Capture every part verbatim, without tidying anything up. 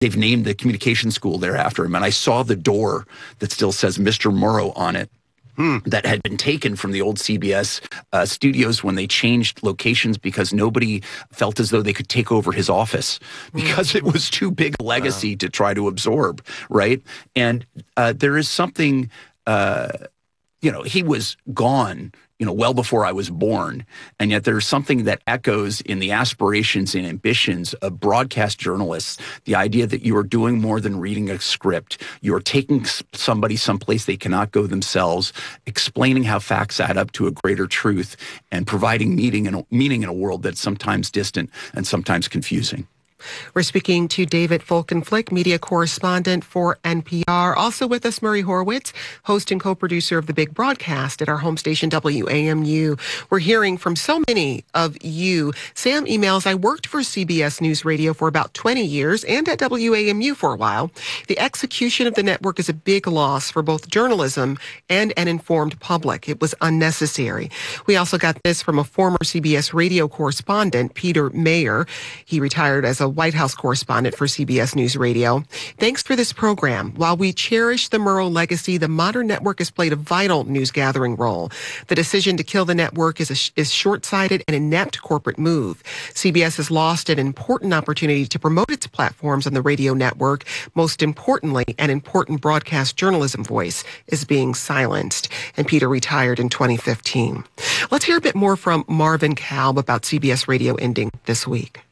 they've named the communication school there after him. And I saw the door that still says Mister Murrow on it. Hmm. That had been taken from the old C B S uh, studios when they changed locations because nobody felt as though they could take over his office because it was too big a legacy wow. to try to absorb, right? And uh, there is something, uh, you know, he was gone, you know, well before I was born, and yet there's something that echoes in the aspirations and ambitions of broadcast journalists, the idea that you are doing more than reading a script. You're taking somebody someplace they cannot go themselves, explaining how facts add up to a greater truth, and providing meaning in a, meaning in a world that's sometimes distant and sometimes confusing. We're speaking to David Folkenflik, media correspondent for N P R. Also with us, Murray Horwitz, host and co-producer of The Big Broadcast at our home station, W A M U. We're hearing from so many of you. Sam emails, I worked for C B S News Radio for about twenty years and at W A M U for a while. The execution of the network is a big loss for both journalism and an informed public. It was unnecessary. We also got this from a former C B S radio correspondent, Peter Mayer. He retired as a White House correspondent for C B S News Radio. Thanks for this program. While we cherish the Murrow legacy, the modern network has played a vital news gathering role. The decision to kill the network is a, is short-sighted and inept corporate move. C B S has lost an important opportunity to promote its platforms on the radio network. Most importantly, an important broadcast journalism voice is being silenced. And Peter retired in twenty fifteen. Let's hear a bit more from Marvin Kalb about C B S Radio ending this week.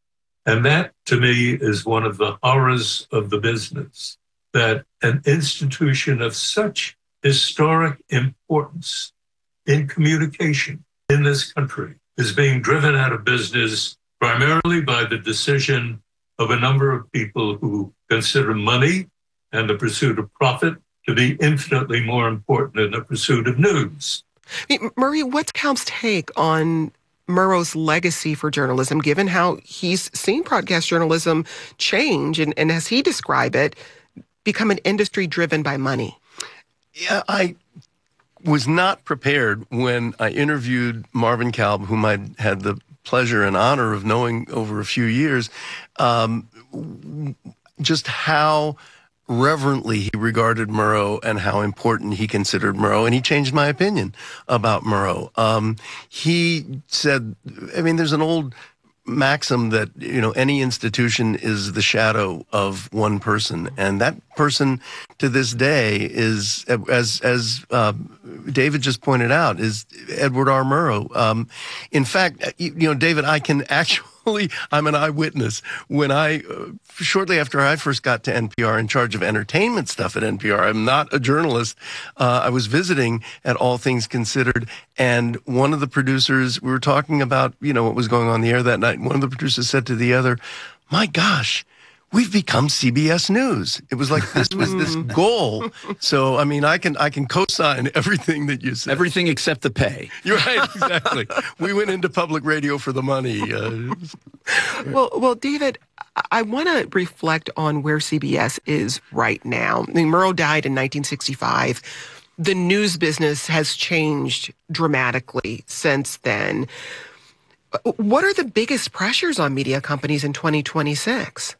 And that, to me, is one of the horrors of the business, that an institution of such historic importance in communication in this country is being driven out of business primarily by the decision of a number of people who consider money and the pursuit of profit to be infinitely more important than the pursuit of news. Murray, what's Kalb's take on Murrow's legacy for journalism, given how he's seen broadcast journalism change and, and as he described it, become an industry driven by money? Yeah, I was not prepared when I interviewed Marvin Kalb, whom I had the pleasure and honor of knowing over a few years, um, just how reverently he regarded Murrow and how important he considered Murrow, and he changed my opinion about Murrow. Um, he said, I mean, there's an old maxim that, you know, any institution is the shadow of one person, and that person to this day is, as as uh, David just pointed out, is Edward R. Murrow. Um, in fact, you know, David, I can actually I'm an eyewitness. When I, uh, shortly after I first got to N P R in charge of entertainment stuff at N P R, I'm not a journalist. Uh, I was visiting at All Things Considered, and one of the producers, we were talking about, you know, what was going on the air that night. One of the producers said to the other, my gosh, we've become C B S News. It was like this was this goal. So, I mean, I can I can co-sign everything that you said. Everything except the pay. You're right, exactly. We went into public radio for the money. Uh, well, well, David, I want to reflect on where C B S is right now. I mean, Murrow died in nineteen sixty-five. The news business has changed dramatically since then. What are the biggest pressures on media companies in twenty twenty-six?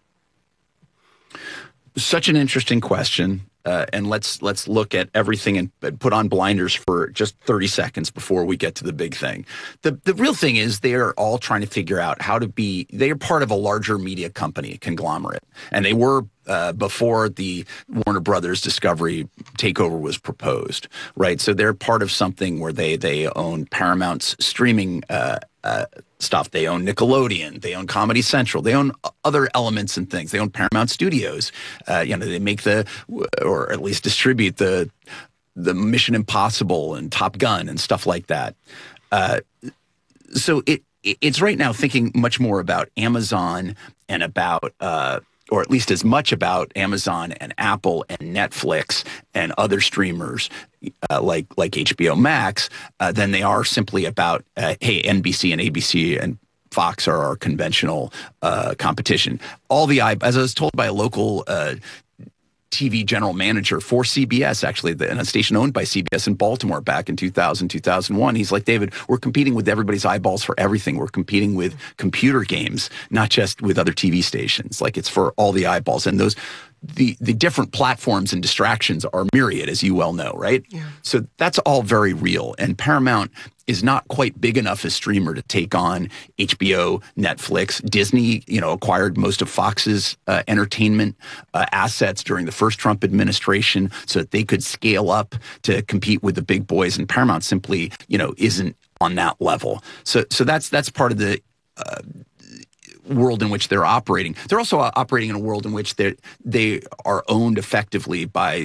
Such an interesting question, uh, and let's let's look at everything and put on blinders for just thirty seconds before we get to the big thing. The the real thing is they are all trying to figure out how to be. They are part of a larger media company conglomerate, and they were uh, before the Warner Brothers Discovery takeover was proposed, right? So they're part of something where they they own Paramount's streaming Uh, uh, stuff. They own Nickelodeon. They own Comedy Central. They own other elements and things. They own Paramount Studios. Uh, you know, they make the, or at least distribute the, the Mission Impossible and Top Gun and stuff like that. Uh, so it it's right now thinking much more about Amazon and about, uh, or at least as much about Amazon and Apple and Netflix and other streamers uh, like like H B O Max uh, than they are simply about, uh, hey, N B C and A B C and Fox are our conventional uh, competition. All the, as I was told by a local uh, T V general manager for C B S, actually, and a station owned by C B S in Baltimore back in two thousand, two thousand one. He's like, David, we're competing with everybody's eyeballs for everything. We're competing with computer games, not just with other T V stations. Like, it's for all the eyeballs. And those, the, the different platforms and distractions are myriad, as you well know, right? Yeah. So that's all very real. And Paramount is not quite big enough as streamer to take on H B O, Netflix. Disney, you know, acquired most of Fox's uh, entertainment uh, assets during the first Trump administration so that they could scale up to compete with the big boys. And Paramount simply, you know, isn't on that level. So, so that's that's part of the uh, world in which they're operating. They're also operating in a world in which they they are owned effectively by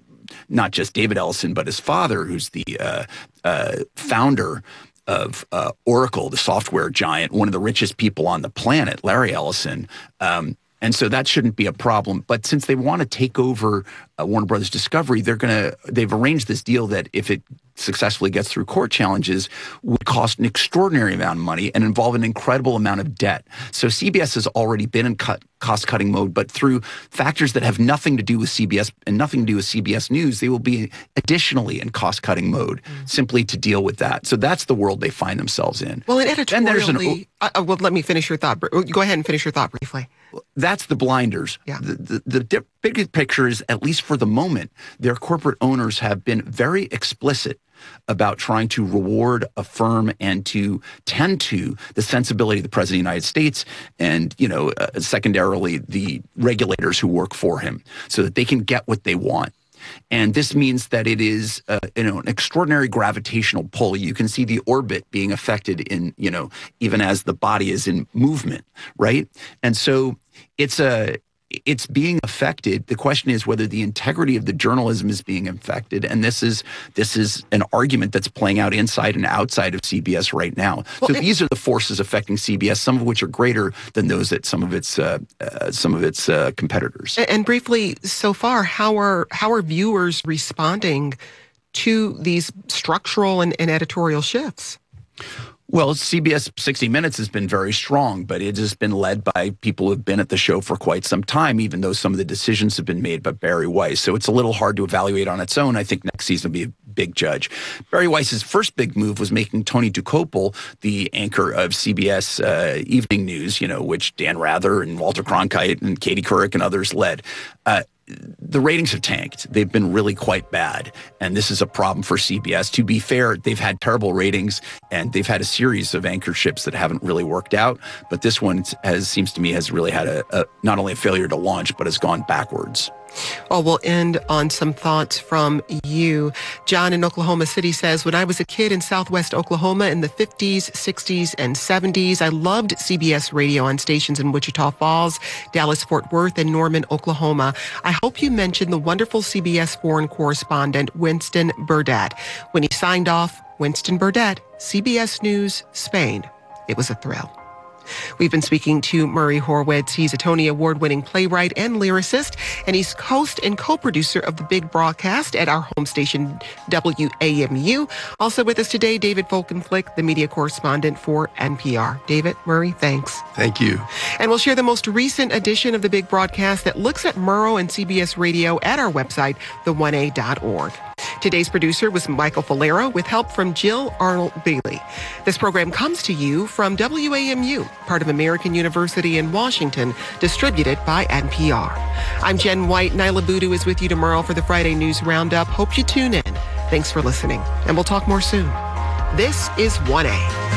not just David Ellison, but his father, who's the uh, uh, founder of uh, Oracle, the software giant, one of the richest people on the planet, Larry Ellison. Um, and so that shouldn't be a problem. But since they want to take over uh, Warner Brothers Discovery, they're going to, they've arranged this deal that if it successfully gets through court challenges, would cost an extraordinary amount of money and involve an incredible amount of debt. So C B S has already been in cut, cost-cutting mode, but through factors that have nothing to do with C B S and nothing to do with C B S News, they will be additionally in cost-cutting mode mm. simply to deal with that. So that's the world they find themselves in. Well, and editorially, an, uh, well, let me finish your thought. Go ahead and finish your thought briefly. That's the blinders. Yeah. The, the, the di- big picture is, at least for the moment, their corporate owners have been very explicit about trying to reward, affirm, and to tend to the sensibility of the President of the United States and, you know, uh, secondarily, the regulators who work for him so that they can get what they want. And this means that it is, uh, you know, an extraordinary gravitational pull. You can see the orbit being affected in, you know, even as the body is in movement, right? And so it's a, it's being affected. The question is whether the integrity of the journalism is being affected. And this is this is an argument that's playing out inside and outside of C B S right now. Well, so these are the forces affecting C B S, some of which are greater than those at some of its uh, uh, some of its uh, competitors. And, and briefly, so far, how are how are viewers responding to these structural and, and editorial shifts? Well, C B S sixty minutes has been very strong, but it has been led by people who have been at the show for quite some time, even though some of the decisions have been made by Barry Weiss. So it's a little hard to evaluate on its own. I think next season will be a big judge. Barry Weiss's first big move was making Tony Dokoupil the anchor of C B S uh, Evening News, you know, which Dan Rather and Walter Cronkite and Katie Couric and others led. Uh, The ratings have tanked. They've been really quite bad. And this is a problem for C B S. To be fair, they've had terrible ratings and they've had a series of anchorships that haven't really worked out. But this one has, seems to me, has really had a, a not only a failure to launch, but has gone backwards. Well, we'll end on some thoughts from you. John in Oklahoma City says, when I was a kid in Southwest Oklahoma in the fifties, sixties, and seventies, I loved C B S radio on stations in Wichita Falls, Dallas, Fort Worth, and Norman, Oklahoma. I hope you mentioned the wonderful C B S foreign correspondent, Winston Burdett. When he signed off, Winston Burdett, C B S News, Spain. It was a thrill. We've been speaking to Murray Horwitz. He's a Tony Award-winning playwright and lyricist, and he's host and co-producer of The Big Broadcast at our home station, W A M U. Also with us today, David Folkenflik, the media correspondent for N P R. David, Murray, thanks. Thank you. And we'll share the most recent edition of The Big Broadcast that looks at Murrow and C B S Radio at our website, the one a dot org. Today's producer was Michael Falero with help from Jill Arnold Bailey. This program comes to you from W A M U, part of American University in Washington, distributed by N P R. I'm Jen White. Nyla Boodoo is with you tomorrow for the Friday News Roundup. Hope you tune in. Thanks for listening, and we'll talk more soon. This is one A.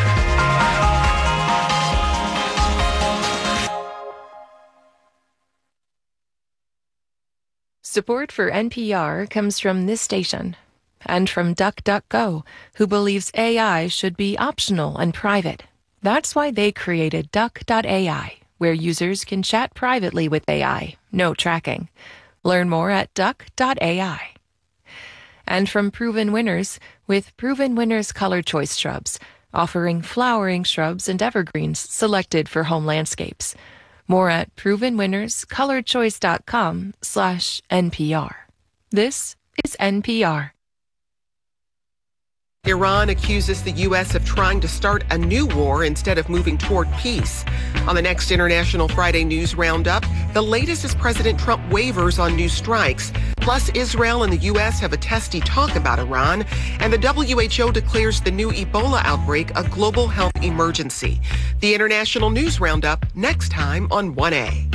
Support for N P R comes from this station and from DuckDuckGo, who believes A I should be optional and private. That's why they created Duck dot A I, where users can chat privately with A I, no tracking. Learn more at Duck dot A I. And from Proven Winners, with Proven Winners Color Choice Shrubs, offering flowering shrubs and evergreens selected for home landscapes. More at provenwinnerscolorchoice.com slash NPR. This is N P R. Iran accuses the U S of trying to start a new war instead of moving toward peace. On the next International Friday News Roundup, the latest as President Trump wavers on new strikes. Plus, Israel and the U S have a testy talk about Iran, and the W H O declares the new Ebola outbreak a global health emergency. The International News Roundup next time on one A.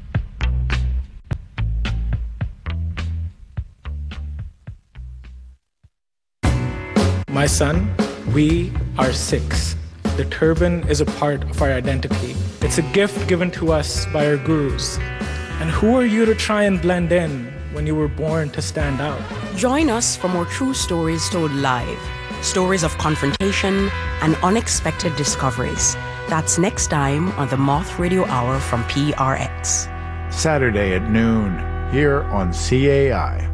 My son, we are Sikhs. The turban is a part of our identity. It's a gift given to us by our gurus. And who are you to try and blend in when you were born to stand out? Join us for more true stories told live. Stories of confrontation and unexpected discoveries. That's next time on the Moth Radio Hour from P R X. Saturday at noon, here on C A I.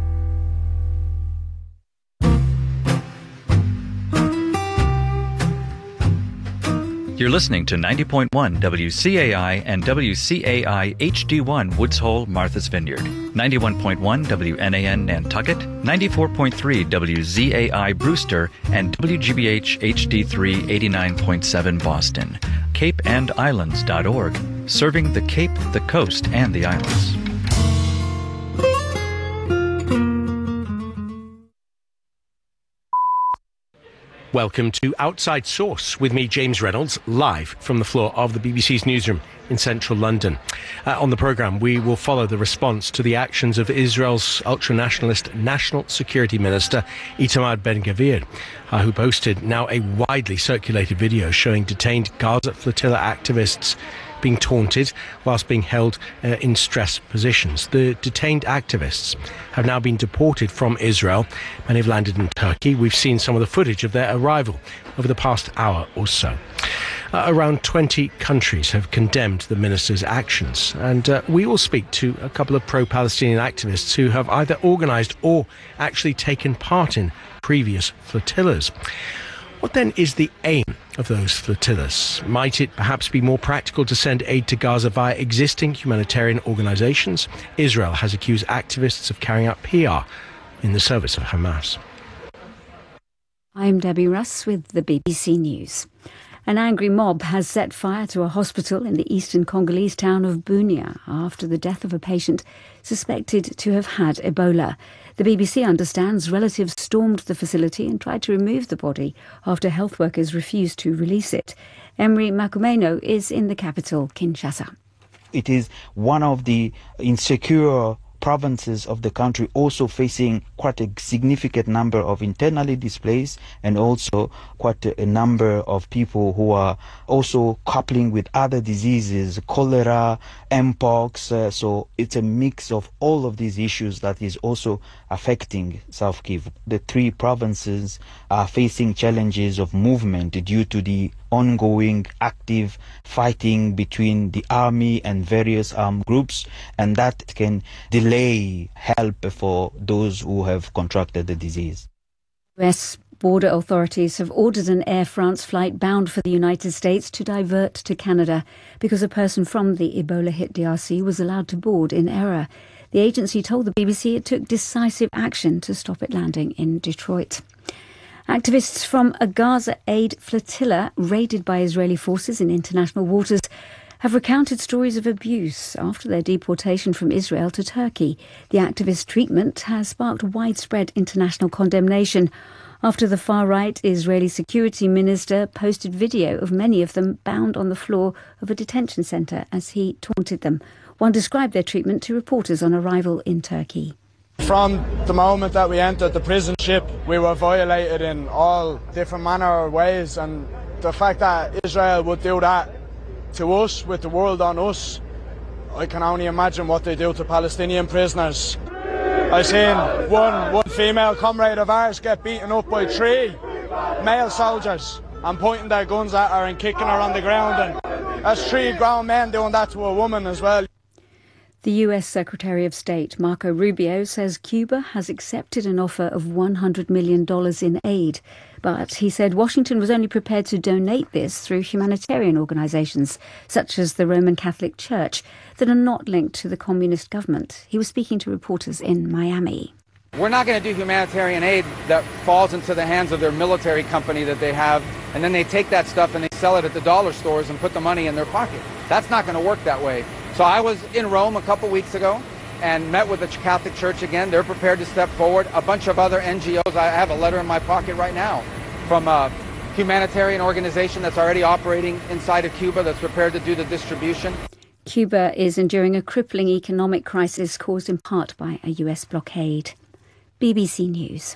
You're listening to ninety point one W C A I and W C A I H D one Woods Hole, Martha's Vineyard, ninety-one point one W N A N Nantucket, ninety-four point three W Z A I Brewster, and W G B H H D three eighty-nine point seven Boston. Cape and Islands dot org, serving the Cape, the coast, and the islands. Welcome to Outside Source with me, James Reynolds, live from the floor of the B B C's newsroom in central London. Uh, on the programme, we will follow the response to the actions of Israel's ultra-nationalist National Security Minister Itamar Ben-Gvir, uh, who posted now a widely circulated video showing detained Gaza flotilla activists being taunted whilst being held uh, in stress positions. The detained activists have now been deported from Israel. Many have landed in Turkey. We've seen some of the footage of their arrival over the past hour or so. Uh, around twenty countries have condemned the minister's actions, and uh, we will speak to a couple of pro-Palestinian activists who have either organised or actually taken part in previous flotillas. What then is the aim of those flotillas? Might it perhaps be more practical to send aid to Gaza via existing humanitarian organisations? Israel has accused activists of carrying out P R in the service of Hamas. I'm Debbie Russ with the B B C News. An angry mob has set fire to a hospital in the eastern Congolese town of Bunia after the death of a patient suspected to have had Ebola. The B B C understands relatives stormed the facility and tried to remove the body after health workers refused to release it. Emery Makumeno is in the capital, Kinshasa. It is one of the insecure provinces of the country, also facing quite a significant number of internally displaced and also quite a number of people who are also coupling with other diseases, cholera, mpox. Uh, so it's a mix of all of these issues that is also affecting South Kivu. The three provinces are facing challenges of movement due to the ongoing active fighting between the army and various armed groups, and that can delay help for those who have contracted the disease. U S border authorities have ordered an Air France flight bound for the United States to divert to Canada because a person from the Ebola-hit D R C was allowed to board in error. The agency told the B B C it took decisive action to stop it landing in Detroit. Activists from a Gaza aid flotilla raided by Israeli forces in international waters have recounted stories of abuse after their deportation from Israel to Turkey. The activist treatment has sparked widespread international condemnation after the far-right Israeli security minister posted video of many of them bound on the floor of a detention centre as he taunted them. One described their treatment to reporters on arrival in Turkey. From the moment that we entered the prison ship, we were violated in all different manner of ways, and the fact that Israel would do that to us, with the world on us, I can only imagine what they do to Palestinian prisoners. I've seen one, one female comrade of ours get beaten up by three male soldiers and pointing their guns at her and kicking her on the ground, and that's three grown men doing that to a woman as well. The U S Secretary of State, Marco Rubio, says Cuba has accepted an offer of one hundred million dollars in aid. But he said Washington was only prepared to donate this through humanitarian organisations, such as the Roman Catholic Church, that are not linked to the communist government. He was speaking to reporters in Miami. We're not going to do humanitarian aid that falls into the hands of their military company that they have, and then they take that stuff and they sell it at the dollar stores and put the money in their pocket. That's not going to work that way. So I was in Rome a couple weeks ago and met with the Catholic Church again. They're prepared to step forward. A bunch of other N G Os. I have a letter in my pocket right now from a humanitarian organization that's already operating inside of Cuba that's prepared to do the distribution. Cuba is enduring a crippling economic crisis caused in part by a U S blockade. B B C News.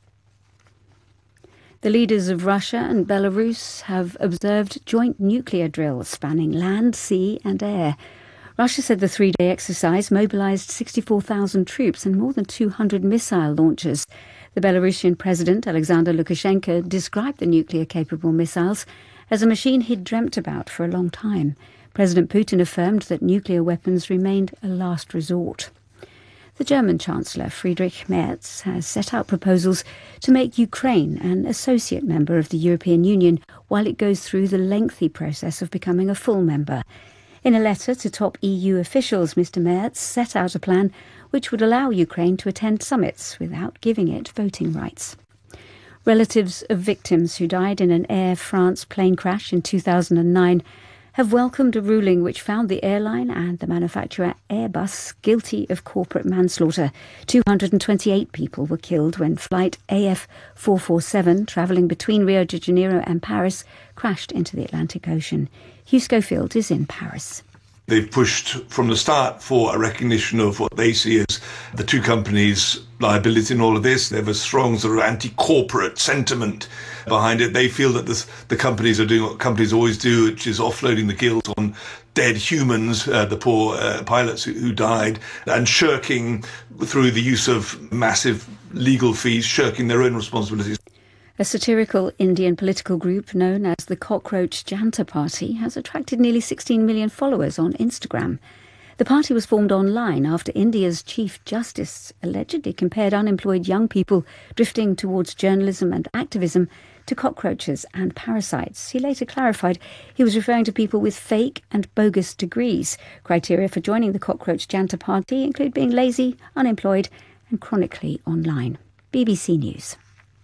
The leaders of Russia and Belarus have observed joint nuclear drills spanning land, sea and air. Russia said the three-day exercise mobilised sixty-four thousand troops and more than two hundred missile launchers. The Belarusian President, Alexander Lukashenko, described the nuclear-capable missiles as a machine he'd dreamt about for a long time. President Putin affirmed that nuclear weapons remained a last resort. The German Chancellor, Friedrich Merz, has set out proposals to make Ukraine an associate member of the European Union while it goes through the lengthy process of becoming a full member. In a letter to top E U officials, Mister Merz set out a plan which would allow Ukraine to attend summits without giving it voting rights. Relatives of victims who died in an Air France plane crash in two thousand nine have welcomed a ruling which found the airline and the manufacturer Airbus guilty of corporate manslaughter. two hundred twenty-eight people were killed when flight A F four forty-seven, travelling between Rio de Janeiro and Paris, crashed into the Atlantic Ocean. Hugh Schofield is in Paris. They've pushed from the start for a recognition of what they see as the two companies' liability in all of this. They have a strong sort of anti-corporate sentiment behind it. They feel that this, the companies are doing what companies always do, which is offloading the guilt on dead humans, uh, the poor uh, pilots who, who died, and shirking through the use of massive legal fees, shirking their own responsibilities. A satirical Indian political group known as the Cockroach Janta Party has attracted nearly sixteen million followers on Instagram. The party was formed online after India's Chief Justice allegedly compared unemployed young people drifting towards journalism and activism to cockroaches and parasites. He later clarified he was referring to people with fake and bogus degrees. Criteria for joining the Cockroach Janta Party include being lazy, unemployed and chronically online. B B C News.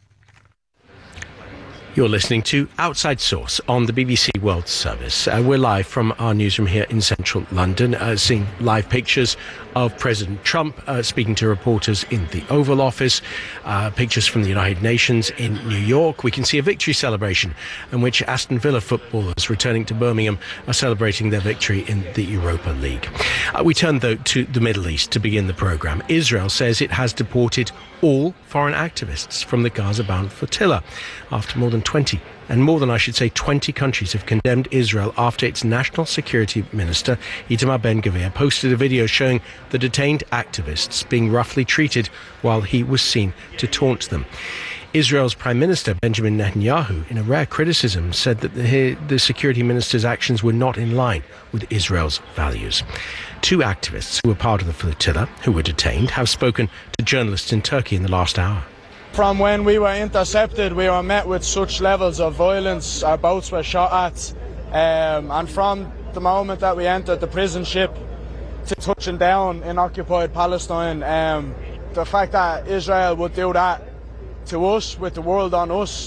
You're listening to Outside Source on the B B C World Service. Uh, we're live from our newsroom here in central London, uh, seeing live pictures of President Trump uh, speaking to reporters in the Oval Office, uh, pictures from the United Nations in New York. We can see a victory celebration in which Aston Villa footballers returning to Birmingham are celebrating their victory in the Europa League. Uh, we turn, though, to the Middle East to begin the programme. Israel says it has deported all foreign activists from the Gaza-bound flotilla after more than twenty, and more than I should say twenty countries have condemned Israel after its National Security Minister Itamar Ben-Gvir posted a video showing the detained activists being roughly treated while he was seen to taunt them. Israel's Prime Minister Benjamin Netanyahu, in a rare criticism, said that the, the security minister's actions were not in line with Israel's values. Two activists who were part of the flotilla, who were detained, have spoken to journalists in Turkey in the last hour. From when we were intercepted, we were met with such levels of violence. Our boats were shot at. Um, and from the moment that we entered the prison ship to touching down in occupied Palestine, um, the fact that Israel would do that to us, with the world on us,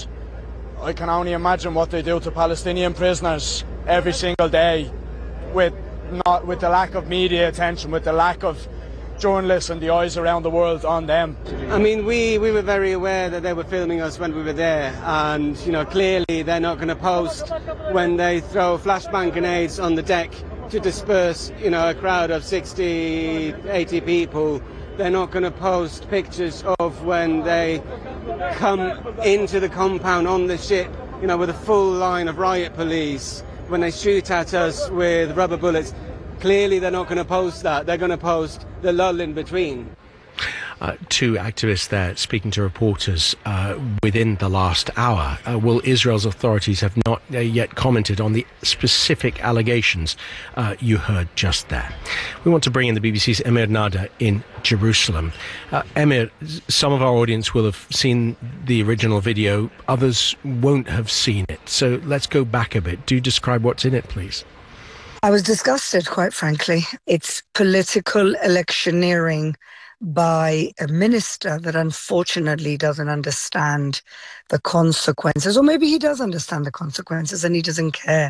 I can only imagine what they do to Palestinian prisoners every single day, with not with the lack of media attention, with the lack of journalists and the eyes around the world on them. I mean, we, we were very aware that they were filming us when we were there, and, you know, clearly they're not going to post when they throw flashbang grenades on the deck to disperse, you know, a crowd of sixty, eighty people. They're not going to post pictures of when they come into the compound on the ship, you know, with a full line of riot police, when they shoot at us with rubber bullets. Clearly they're not going to post that. They're going to post the lull in between. Uh, two activists there speaking to reporters uh, within the last hour. Uh, will Israel's authorities have not uh, yet commented on the specific allegations uh, you heard just there. We want to bring in the B B C's Emir Nada in Jerusalem. Uh, Emir, some of our audience will have seen the original video, others won't have seen it. So let's go back a bit. Do describe what's in it, please. I was disgusted, quite frankly. It's political electioneering by a minister that unfortunately doesn't understand the consequences, or maybe he does understand the consequences and he doesn't care.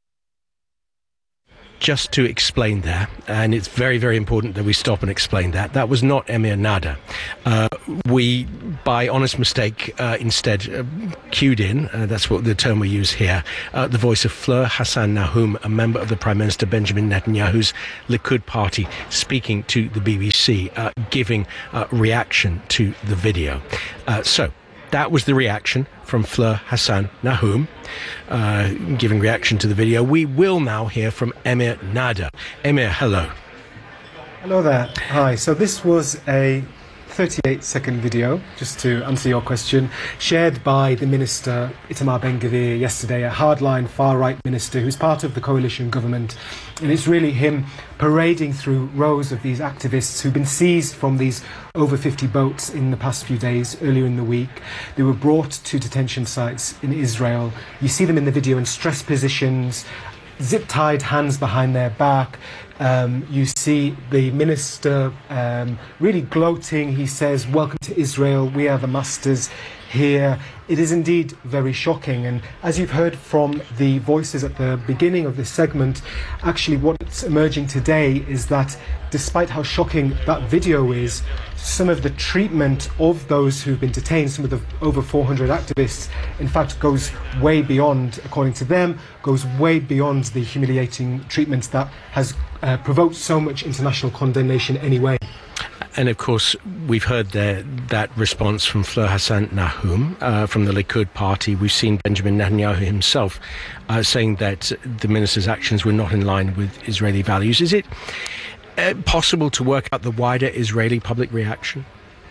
Just to explain that, and it's very, very important that we stop and explain that, that was not Emir Nada. Uh, we, by honest mistake, uh, instead uh, cued in, uh, that's what the term we use here, uh, the voice of Fleur Hassan Nahum, a member of the Prime Minister Benjamin Netanyahu's Likud party, speaking to the B B C, uh, giving uh, reaction to the video. Uh, so, that was the reaction from Fleur Hassan Nahum, uh, giving reaction to the video. We will now hear from Emir Nada. Emir, hello. Hello there. Hi. So this was a thirty-eight second video, just to answer your question, shared by the minister Itamar Ben-Gvir yesterday, a hardline far-right minister who's part of the coalition government. And it's really him parading through rows of these activists who've been seized from these over fifty boats in the past few days, earlier in the week. They were brought to detention sites in Israel. You see them in the video in stress positions, zip-tied hands behind their back. Um, you see the minister um, really gloating. He says, "Welcome to Israel, we are the masters here." It is indeed very shocking, and as you've heard from the voices at the beginning of this segment, actually what's emerging today is that despite how shocking that video is, some of the treatment of those who've been detained, some of the over four hundred activists, in fact goes way beyond, according to them, goes way beyond the humiliating treatment that has uh, provoked so much international condemnation anyway. And of course, we've heard there that response from Fleur Hassan Nahum uh, from the Likud party. We've seen Benjamin Netanyahu himself uh, saying that the minister's actions were not in line with Israeli values. Is it uh, possible to work out the wider Israeli public reaction?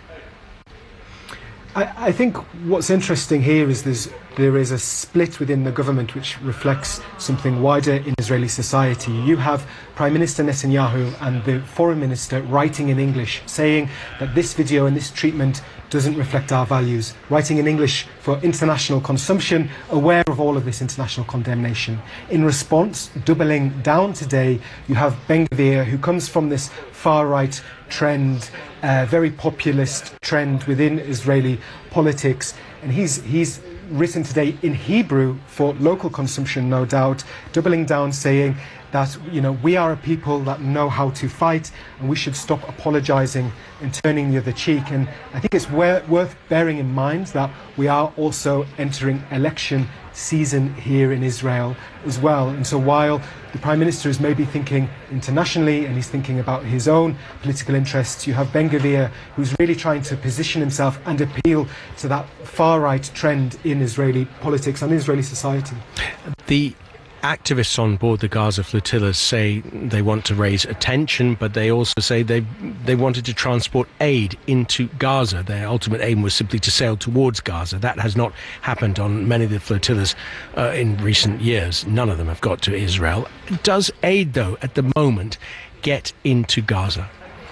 I, I think what's interesting here is there's, there is a split within the government which reflects something wider in Israeli society. You have Prime Minister Netanyahu and the Foreign Minister writing in English, saying that this video and this treatment doesn't reflect our values, writing in English for international consumption, aware of all of this international condemnation. In response, doubling down today, you have Ben-Gvir, who comes from this far-right trend, uh, very populist trend within Israeli politics, and he's he's written today in Hebrew for local consumption, no doubt, doubling down, saying that, you know, we are a people that know how to fight and we should stop apologizing and turning the other cheek. And I think it's worth bearing in mind that we are also entering election season here in Israel as well. And so while the Prime Minister is maybe thinking internationally and he's thinking about his own political interests, you have Ben-Gvir, who's really trying to position himself and appeal to that far-right trend in Israeli politics and Israeli society. The activists on board the Gaza flotillas say they want to raise attention, but they also say they they wanted to transport aid into Gaza. Their ultimate aim was simply to sail towards Gaza. That has not happened on many of the flotillas uh, in recent years. None of them have got to Israel. Does aid, though, at the moment, get into Gaza?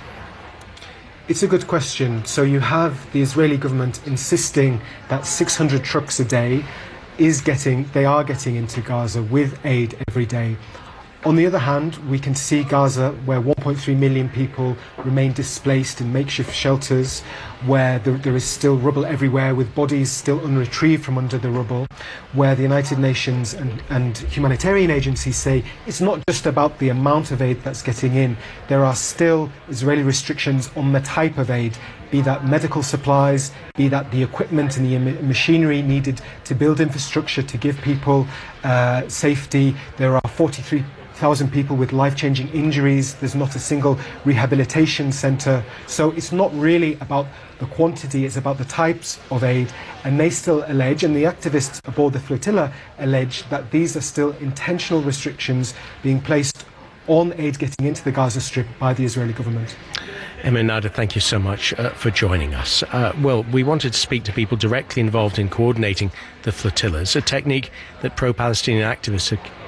It's a good question. So you have the Israeli government insisting that six hundred trucks a day is getting, they are getting into Gaza with aid every day. On the other hand, we can see Gaza, where one point three million people remain displaced in makeshift shelters, where there, there is still rubble everywhere, with bodies still unretrieved from under the rubble, where the United Nations and, and humanitarian agencies say it's not just about the amount of aid that's getting in. There are still Israeli restrictions on the type of aid, be that medical supplies, be that the equipment and the machinery needed to build infrastructure to give people uh, safety. There are forty-three thousand people with life-changing injuries. There's not a single rehabilitation centre. So it's not really about the quantity, it's about the types of aid. And they still allege, and the activists aboard the flotilla allege, that these are still intentional restrictions being placed on aid getting into the Gaza Strip by the Israeli government. Emir Nada, thank you so much uh, for joining us. Uh, well, we wanted to speak to people directly involved in coordinating the flotillas, a technique that pro-Palestinian activists are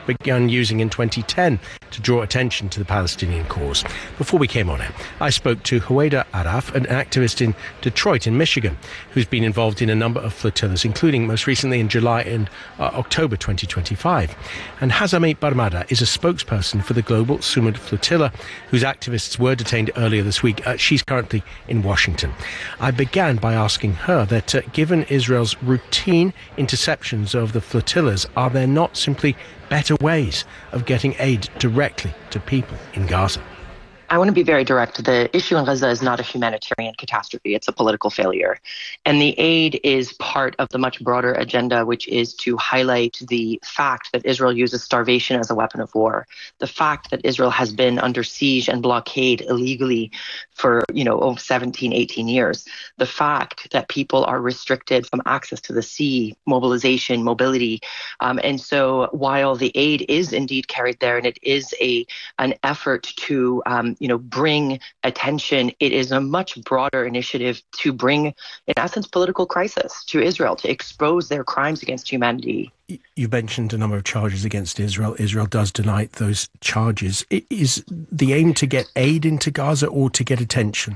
began using in twenty ten to draw attention to the Palestinian cause. Before we came on air, I spoke to Huwaida Araf, an activist in Detroit in Michigan, who's been involved in a number of flotillas, including most recently in July and uh, October twenty twenty-five. And Hazameh Barmada is a spokesperson for the Global Sumud Flotilla, whose activists were detained earlier this week. Uh, she's currently in Washington. I began by asking her that uh, given Israel's routine interceptions of the flotillas, are there not simply better ways of getting aid directly to people in Gaza? I want to be very direct. The issue in Gaza is not a humanitarian catastrophe. It's a political failure. And the aid is part of the much broader agenda, which is to highlight the fact that Israel uses starvation as a weapon of war. The fact that Israel has been under siege and blockade illegally for, you know, over seventeen, eighteen years. The fact that people are restricted from access to the sea, mobilization, mobility. Um, and so while the aid is indeed carried there, and it is a an effort to um, you know, bring attention, it is a much broader initiative to bring, in essence, political crisis to Israel, to expose their crimes against humanity. You mentioned a number of charges against Israel. Israel does deny those charges. Is the aim to get aid into Gaza or to get attention?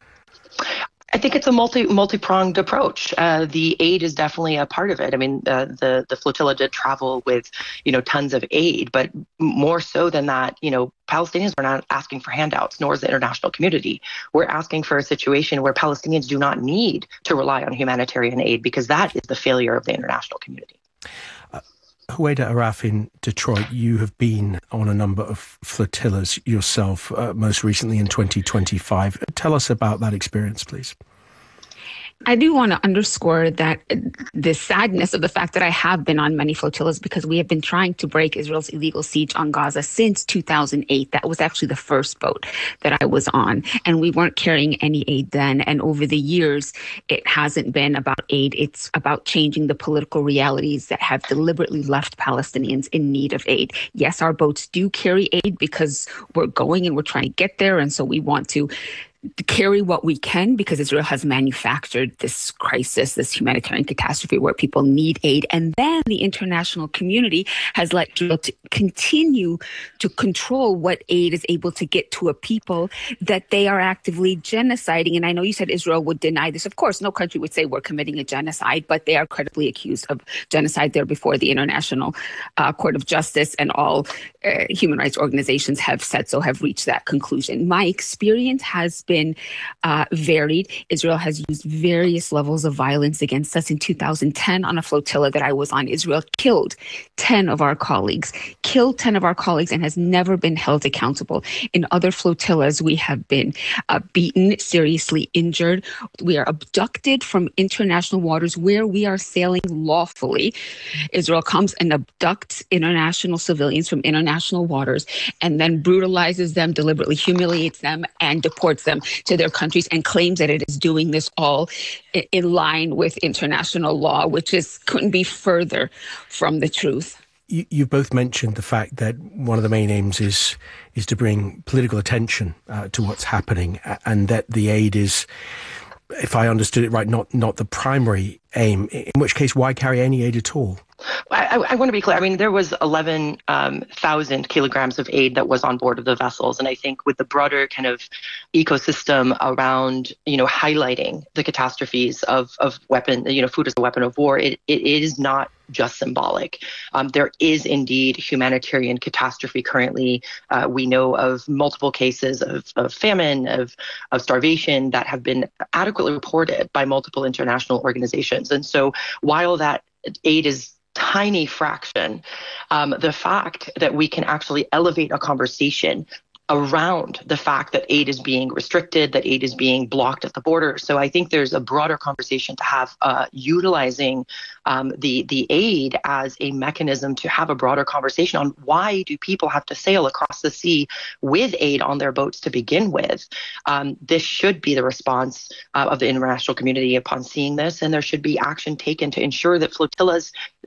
I think it's a multi multi-pronged approach. Uh, the aid is definitely a part of it. I mean, uh, the the flotilla did travel with, you know, tons of aid, but more so than that, you know, Palestinians are not asking for handouts, nor is the international community. We're asking for a situation where Palestinians do not need to rely on humanitarian aid, because that is the failure of the international community. Uh, Huwaida Araf in Detroit, you have been on a number of flotillas yourself, uh, most recently in twenty twenty-five. Tell us about that experience, please. I do want to underscore that the sadness of the fact that I have been on many flotillas, because we have been trying to break Israel's illegal siege on Gaza since two thousand eight. That was actually the first boat that I was on, and we weren't carrying any aid then. And over the years, it hasn't been about aid. It's about changing the political realities that have deliberately left Palestinians in need of aid. Yes, our boats do carry aid because we're going and we're trying to get there. And so we want to carry what we can, because Israel has manufactured this crisis, this humanitarian catastrophe where people need aid. And then the international community has let Israel to continue to control what aid is able to get to a people that they are actively genociding. And I know you said Israel would deny this. Of course, no country would say we're committing a genocide, but they are credibly accused of genocide there before the International uh, Court of Justice, and all uh, human rights organizations have said so, have reached that conclusion. My experience has been been uh, varied. Israel has used various levels of violence against us. In two thousand ten, on a flotilla that I was on, Israel killed ten of our colleagues, killed ten of our colleagues, and has never been held accountable. In other flotillas, we have been uh, beaten, seriously injured. We are abducted from international waters where we are sailing lawfully. Israel comes and abducts international civilians from international waters and then brutalizes them, deliberately humiliates them, and deports them to their countries, and claims that it is doing this all in line with international law, which is couldn't be further from the truth. You, you both mentioned the fact that one of the main aims is is to bring political attention uh, to what's happening, and that the aid is, if I understood it right, not not the primary aim, in which case why carry any aid at all? I, I want to be clear. I mean, there was eleven thousand um, kilograms of aid that was on board of the vessels. And I think with the broader kind of ecosystem around, you know, highlighting the catastrophes of, of weapon, you know, food as a weapon of war, it, it is not just symbolic. Um, there is indeed humanitarian catastrophe currently. Uh, we know of multiple cases of, of famine, of, of starvation that have been adequately reported by multiple international organizations. And so while that aid is tiny fraction, um, the fact that we can actually elevate a conversation around the fact that aid is being restricted, that aid is being blocked at the border. So I think there's a broader conversation to have uh, utilizing um, the, the aid as a mechanism to have a broader conversation on why do people have to sail across the sea with aid on their boats to begin with. Um, this should be the response uh, of the international community upon seeing this, and there should be action taken to ensure that flotillas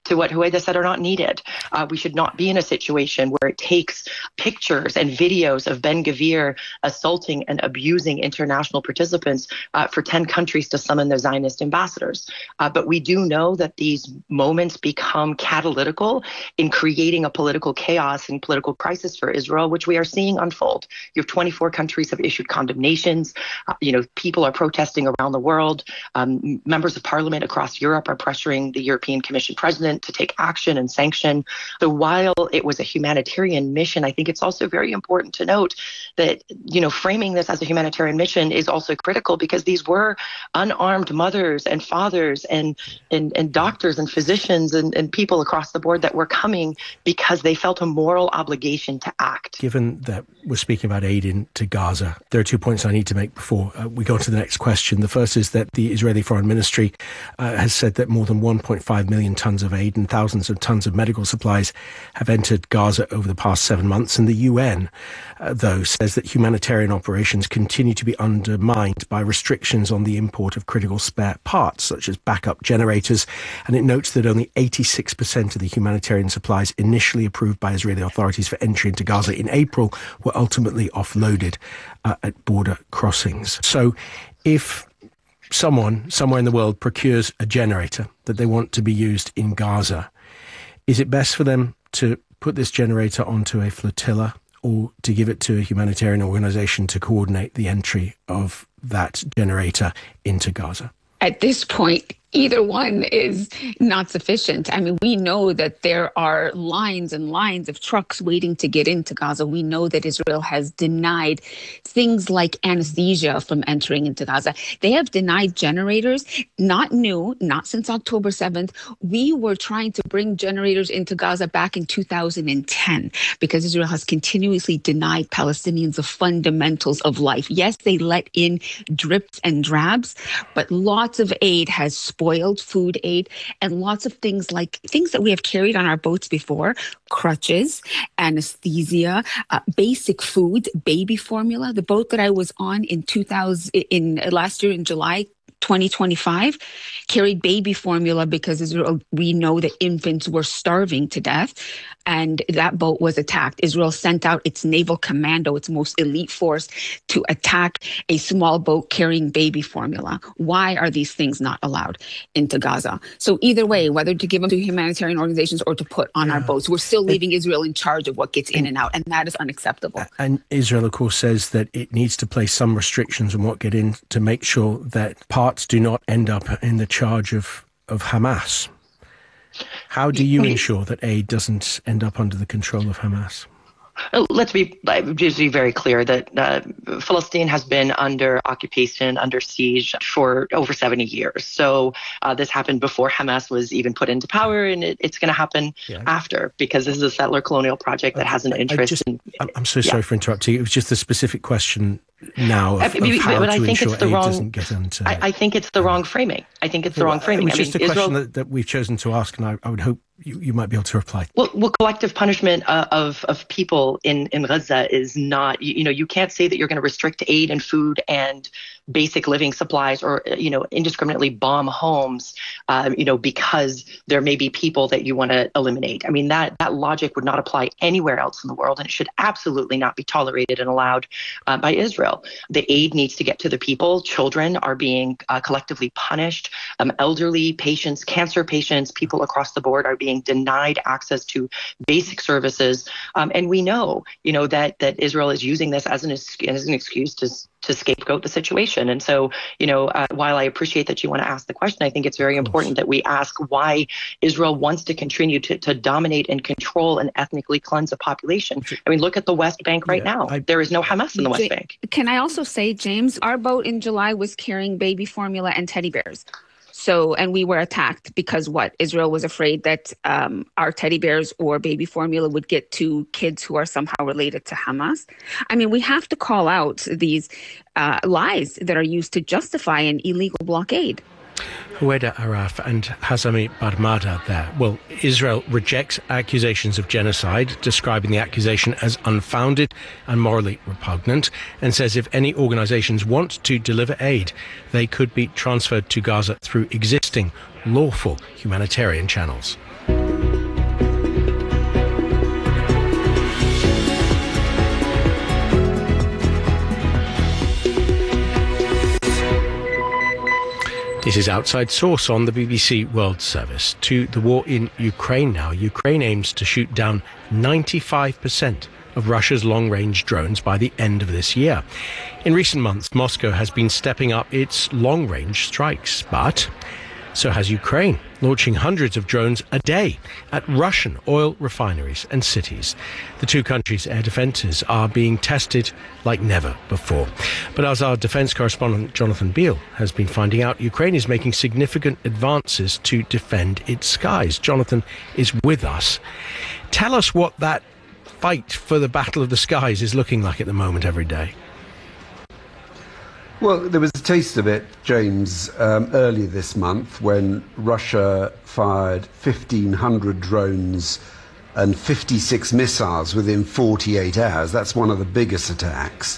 to what Hueda said, are not needed. Uh, we should not be in a situation where it takes pictures and videos of Ben Gvir assaulting and abusing international participants uh, for ten countries to summon their Zionist ambassadors. Uh, but we do know that these moments become catalytical in creating a political chaos and political crisis for Israel, which we are seeing unfold. You have twenty-four countries have issued condemnations. Uh, you know, people are protesting around the world. Um, members of parliament across Europe are pressuring the European Commission president to take action and sanction. So while it was a humanitarian mission, I think it's also very important to note that, you know, framing this as a humanitarian mission is also critical, because these were unarmed mothers and fathers and and, and doctors and physicians and, and people across the board that were coming because they felt a moral obligation to act. Given that we're speaking about aid into Gaza, there are two points I need to make before uh, we go to the next question. The first is that the Israeli Foreign Ministry uh, has said that more than one point five million tons of aid and thousands of tons of medical supplies have entered Gaza over the past seven months. And the U N, uh, though, says that humanitarian operations continue to be undermined by restrictions on the import of critical spare parts, such as backup generators. And it notes that only eighty-six percent of the humanitarian supplies initially approved by Israeli authorities for entry into Gaza in April were ultimately offloaded uh, at border crossings. So if someone somewhere in the world procures a generator that they want to be used in Gaza, is it best for them to put this generator onto a flotilla or to give it to a humanitarian organization to coordinate the entry of that generator into Gaza? At this point, either one is not sufficient. I mean, we know that there are lines and lines of trucks waiting to get into Gaza. We know that Israel has denied things like anesthesia from entering into Gaza. They have denied generators, not new, not since October seventh. We were trying to bring generators into Gaza back in two thousand ten because Israel has continuously denied Palestinians the fundamentals of life. Yes, they let in drips and drabs, but lots of aid has spoiled Spoiled food aid and lots of things like things that we have carried on our boats before: crutches, anesthesia, uh, basic food, baby formula. The boat that I was on in two thousand in last year in July twenty twenty-five carried baby formula because Israel, we know that infants were starving to death, and that boat was attacked. Israel sent out its naval commando, its most elite force, to attack a small boat carrying baby formula. Why are these things not allowed into Gaza? So either way, whether to give them to humanitarian organizations or to put on yeah. our boats, we're still leaving it, Israel in charge of what gets in and out, and that is unacceptable. And Israel, of course, says that it needs to place some restrictions on what get in to make sure that parts do not end up in the charge of, of Hamas. How do you ensure that aid doesn't end up under the control of Hamas? Let's be, just be very clear that uh, Palestine has been under occupation, under siege for over seventy years. So uh, this happened before Hamas was even put into power, and it, it's going to happen yeah. after, because this is a settler colonial project that has an interest. Just, in, I'm so sorry yeah. for interrupting. It was just a specific question now of, of how but to I think ensure it's the aid wrong, doesn't get into... I, I think it's the wrong framing. I think it's the well, wrong framing. It was I just mean, a question Israel, that, that we've chosen to ask, and I, I would hope you, you might be able to reply. Well, well collective punishment uh, of, of people in, in Gaza is not, you, you know, you can't say that you're going to restrict aid and food and basic living supplies or, you know, indiscriminately bomb homes, um, you know, because there may be people that you want to eliminate. I mean, that, that logic would not apply anywhere else in the world, and it should absolutely not be tolerated and allowed uh, by Israel. The aid needs to get to the people. Children are being uh, collectively punished. Um, elderly patients, cancer patients, people across the board are being denied access to basic services. Um, and we know, you know, that that Israel is using this as an, as an excuse to to scapegoat the situation. And so, you know, uh, while I appreciate that you want to ask the question, I think it's very important that we ask why Israel wants to continue to, to dominate and control and ethnically cleanse a population. I mean, look at the West Bank right yeah, now. I, there is no Hamas in the West Bank. Can I also say, James, our boat in July was carrying baby formula and teddy bears. So, and we were attacked because what? Israel was afraid that um, our teddy bears or baby formula would get to kids who are somehow related to Hamas. I mean, we have to call out these uh, lies that are used to justify an illegal blockade. Hueda Araf and Hazami Barmada there. Well, Israel rejects accusations of genocide, describing the accusation as unfounded and morally repugnant, and says if any organizations want to deliver aid, they could be transferred to Gaza through existing lawful humanitarian channels. This is Outside Source on the B B C World Service. To the war in Ukraine now. Ukraine aims to shoot down ninety-five percent of Russia's long-range drones by the end of this year. In recent months, Moscow has been stepping up its long-range strikes, but so has Ukraine, launching hundreds of drones a day at Russian oil refineries and cities. The two countries' air defences are being tested like never before. But as our defence correspondent Jonathan Beale has been finding out, Ukraine is making significant advances to defend its skies. Jonathan is with us. Tell us what that fight for the Battle of the Skies is looking like at the moment every day. Well, there was a taste of it, James, um, earlier this month when Russia fired fifteen hundred drones and fifty-six missiles within forty-eight hours. That's one of the biggest attacks.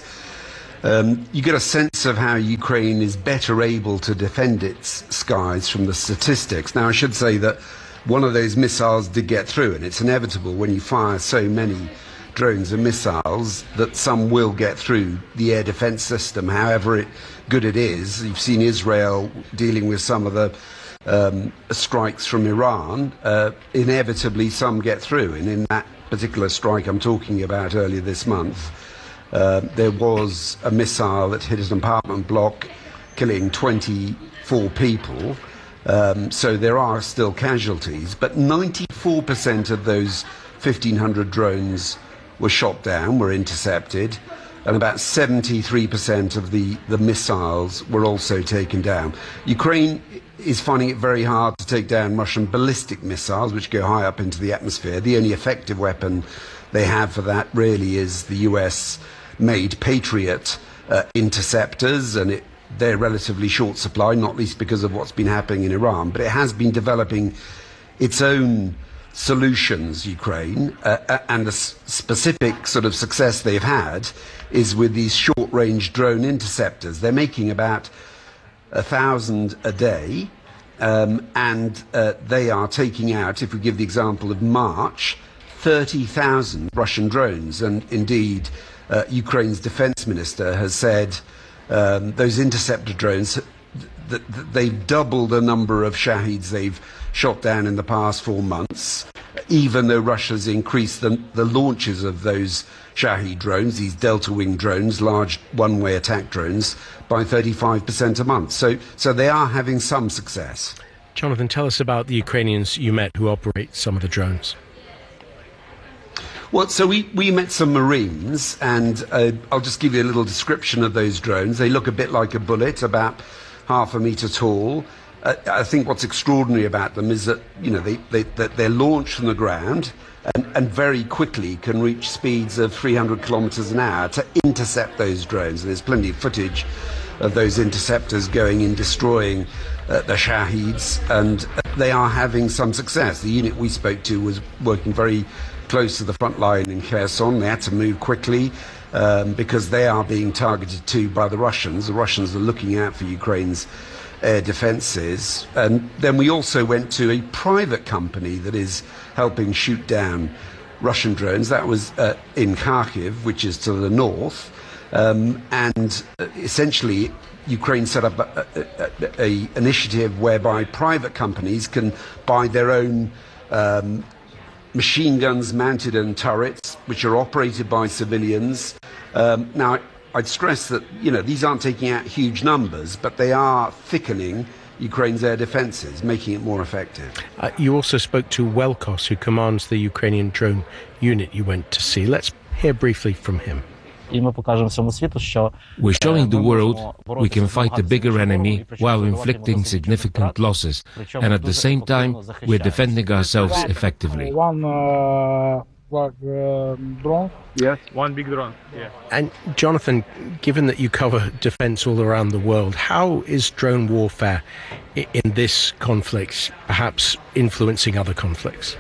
Um, you get a sense of how Ukraine is better able to defend its skies from the statistics. Now, I should say that one of those missiles did get through, and it's inevitable when you fire so many drones and missiles that some will get through the air defense system, however it, good it is. You've seen Israel dealing with some of the um, strikes from Iran. Uh, inevitably, some get through. And in that particular strike I'm talking about earlier this month, uh, there was a missile that hit an apartment block, killing twenty-four people. Um, so there are still casualties. But ninety-four percent of those fifteen hundred drones were shot down, were intercepted, and about seventy-three percent of the, the missiles were also taken down. Ukraine is finding it very hard to take down Russian ballistic missiles, which go high up into the atmosphere. The only effective weapon they have for that really is the U S-made Patriot uh, interceptors, and it, they're relatively short supply, not least because of what's been happening in Iran. But it has been developing its own solutions, Ukraine, uh, and the specific sort of success they've had is with these short-range drone interceptors. They're making about a thousand a day, um, and uh, they are taking out, if we give the example of March, thirty thousand Russian drones. And indeed, uh, Ukraine's defense minister has said um, those interceptor drones, that they've doubled the number of Shaheeds they've shot down in the past four months, even though Russia's increased the, the launches of those Shahed drones, these Delta Wing drones, large one-way attack drones, by thirty-five percent a month. So, so they are having some success. Jonathan, tell us about the Ukrainians you met who operate some of the drones. Well, so we, we met some Marines, and uh, I'll just give you a little description of those drones. They look a bit like a bullet, about half a metre tall. Uh, I think what's extraordinary about them is that, you know, they, they, that they're launched from the ground and, and very quickly can reach speeds of three hundred kilometres an hour to intercept those drones. And there's plenty of footage of those interceptors going in, destroying uh, the Shaheeds, and they are having some success. The unit we spoke to was working very close to the front line in Kherson. They had to move quickly um, because they are being targeted too by the Russians. The Russians are looking out for Ukraine's air defences. And then we also went to a private company that is helping shoot down Russian drones. That was uh, in Kharkiv, which is to the north. Um, and uh, essentially, Ukraine set up a, a, a, a initiative whereby private companies can buy their own um, machine guns mounted on turrets, which are operated by civilians. Um, now, I'd stress that, you know, these aren't taking out huge numbers, but they are thickening Ukraine's air defences, making it more effective. Uh, you also spoke to Welkos, who commands the Ukrainian drone unit you went to see. Let's hear briefly from him. We're showing the world we can fight a bigger enemy while inflicting significant losses, and at the same time we're defending ourselves effectively. One uh, uh, drone? Yes, one big drone. Yeah. And Jonathan, given that you cover defence all around the world, how is drone warfare in this conflict perhaps influencing other conflicts?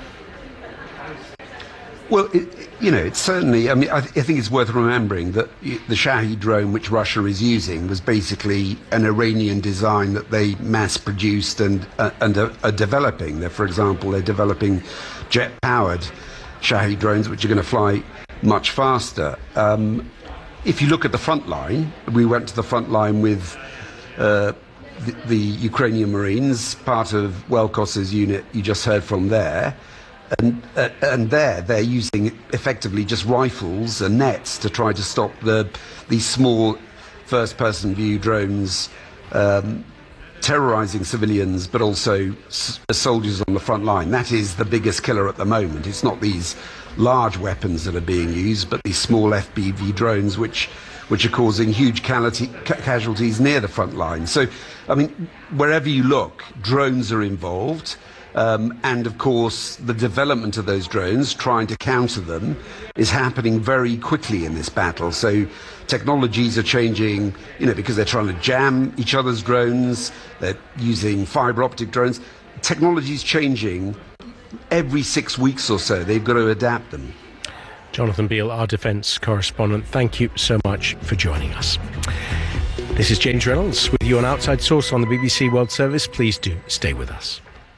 Well, it, you know, it's certainly, I mean, I, th- I think it's worth remembering that the Shahed drone, which Russia is using, was basically an Iranian design that they mass-produced and, uh, and are, are developing. They're, for example, they're developing jet-powered Shahed drones, which are going to fly much faster. Um, if you look at the front line, we went to the front line with uh, the, the Ukrainian Marines, part of Welkos's unit you just heard from there. And, uh, and there, they're using effectively just rifles and nets to try to stop the these small first-person view drones um, terrorizing civilians, but also s- soldiers on the front line. That is the biggest killer at the moment. It's not these large weapons that are being used, but these small F P V drones, which which are causing huge cality, ca- casualties near the front line. So, I mean, wherever you look, drones are involved. Um, and of course, the development of those drones, trying to counter them, is happening very quickly in this battle. So technologies are changing, you know, because they're trying to jam each other's drones. They're using fiber optic drones. Technology's changing every six weeks or so. They've got to adapt them. Jonathan Beale, our defence correspondent, thank you so much for joining us. This is James Reynolds with you on Outside Source on the B B C World Service. Please do stay with us.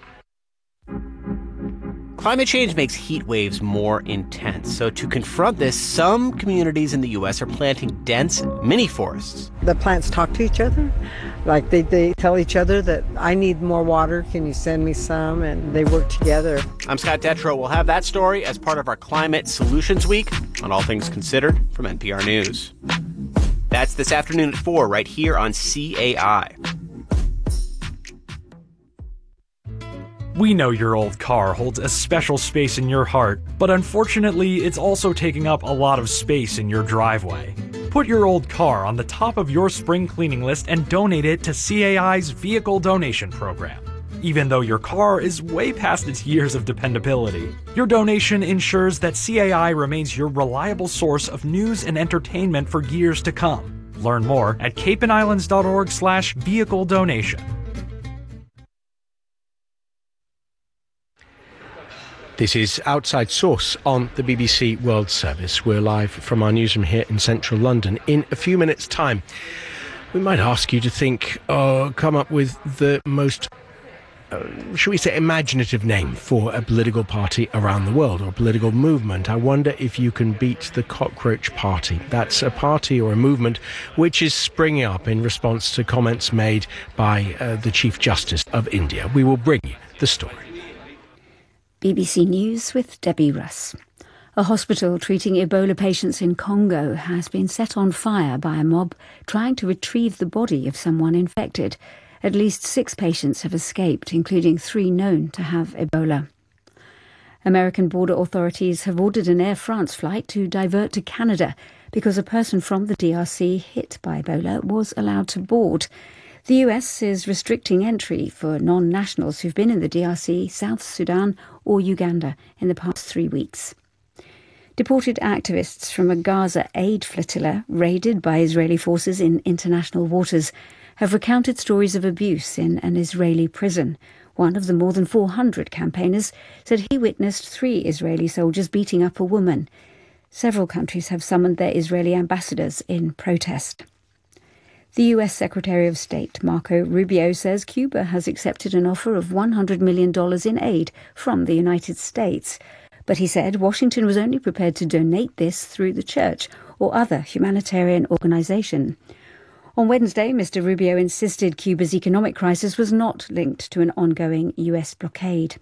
Climate change makes heat waves more intense. So to confront this, some communities in the U S are planting dense mini forests. The plants talk to each other. Like they, they tell each other that I need more water. Can you send me some? And they work together. I'm Scott Detrow. We'll have that story as part of our Climate Solutions Week on All Things Considered from N P R News. That's this afternoon at four right here on C A I. We know your old car holds a special space in your heart, but unfortunately, it's also taking up a lot of space in your driveway. Put your old car on the top of your spring cleaning list and donate it to C A I's Vehicle Donation Program. Even though your car is way past its years of dependability, your donation ensures that C A I remains your reliable source of news and entertainment for years to come. Learn more at capeandislands.org slash vehicle donation. This is Outside Source on the B B C World Service. We're live from our newsroom here in central London. In a few minutes' time, we might ask you to think, uh, come up with the most, uh, shall we say, imaginative name for a political party around the world or a political movement. I wonder if you can beat the Cockroach Party. That's a party or a movement which is springing up in response to comments made by uh, the Chief Justice of India. We will bring you the story. B B C News with Debbie Russ. A hospital treating Ebola patients in Congo has been set on fire by a mob trying to retrieve the body of someone infected. At least six patients have escaped, including three known to have Ebola. American border authorities have ordered an Air France flight to divert to Canada because a person from the D R C hit by Ebola was allowed to board. The U S is restricting entry for non-nationals who've been in the D R C, South Sudan or Uganda in the past three weeks. Deported activists from a Gaza aid flotilla raided by Israeli forces in international waters have recounted stories of abuse in an Israeli prison. One of the more than four hundred campaigners said he witnessed three Israeli soldiers beating up a woman. Several countries have summoned their Israeli ambassadors in protest. The U S Secretary of State, Marco Rubio, says Cuba has accepted an offer of one hundred million dollars in aid from the United States. But he said Washington was only prepared to donate this through the church or other humanitarian organisation. On Wednesday, Mister Rubio insisted Cuba's economic crisis was not linked to an ongoing U S blockade.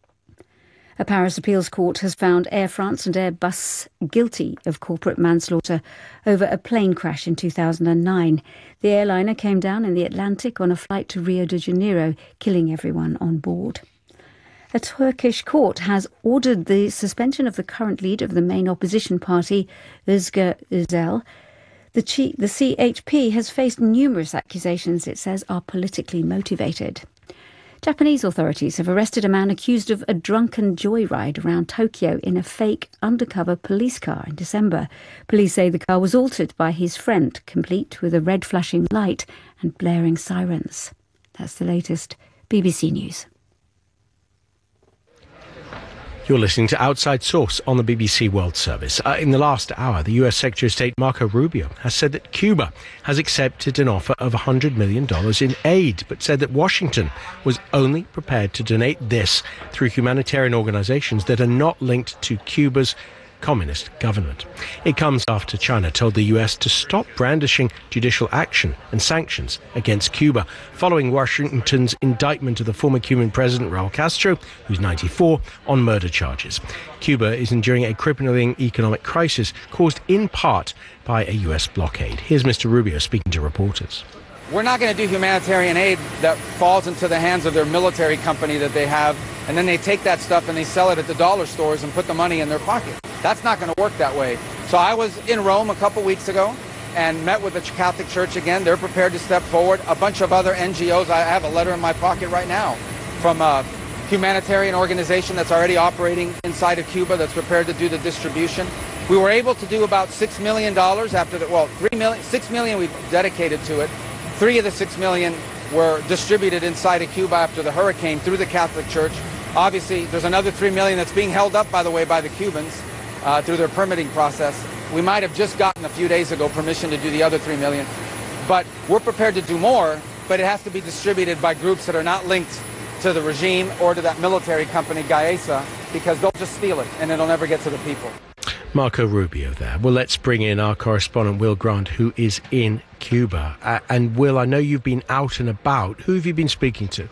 A Paris appeals court has found Air France and Airbus guilty of corporate manslaughter over a plane crash in two thousand nine. The airliner came down in the Atlantic on a flight to Rio de Janeiro, killing everyone on board. A Turkish court has ordered the suspension of the current leader of the main opposition party, Özgür Özel. The, G- the C H P has faced numerous accusations it says are politically motivated. Japanese authorities have arrested a man accused of a drunken joyride around Tokyo in a fake undercover police car in December. Police say the car was altered by his friend, complete with a red flashing light and blaring sirens. That's the latest. B B C News. You're listening to Outside Source on the B B C World Service. Uh, in the last hour, the U S Secretary of State Marco Rubio has said that Cuba has accepted an offer of one hundred million dollars in aid, but said that Washington was only prepared to donate this through humanitarian organizations that are not linked to Cuba's communist government. It comes after China told the U S to stop brandishing judicial action and sanctions against Cuba, following Washington's indictment of the former Cuban president Raul Castro, who's ninety-four, on murder charges. Cuba is enduring a crippling economic crisis caused in part by a U S blockade. Here's Mister Rubio speaking to reporters. We're not going to do humanitarian aid that falls into the hands of their military company that they have, and then they take that stuff and they sell it at the dollar stores and put the money in their pocket. That's not going to work that way. So I was in Rome a couple weeks ago and met with the Catholic Church again. They're prepared to step forward. A bunch of other N G Os. I have a letter in my pocket right now from a humanitarian organization that's already operating inside of Cuba that's prepared to do the distribution. We were able to do about six million dollars after the, well, three million, six million we've dedicated to it. Three of the six million were distributed inside of Cuba after the hurricane through the Catholic Church. Obviously, there's another three million that's being held up, by the way, by the Cubans uh, through their permitting process. We might have just gotten a few days ago permission to do the other three million. But we're prepared to do more, but it has to be distributed by groups that are not linked to the regime or to that military company, Gaesa, because they'll just steal it and it'll never get to the people. Marco Rubio there. Well, let's bring in our correspondent, Will Grant, who is in Cuba. Uh, and Will, I know you've been out and about. Who have you been speaking to?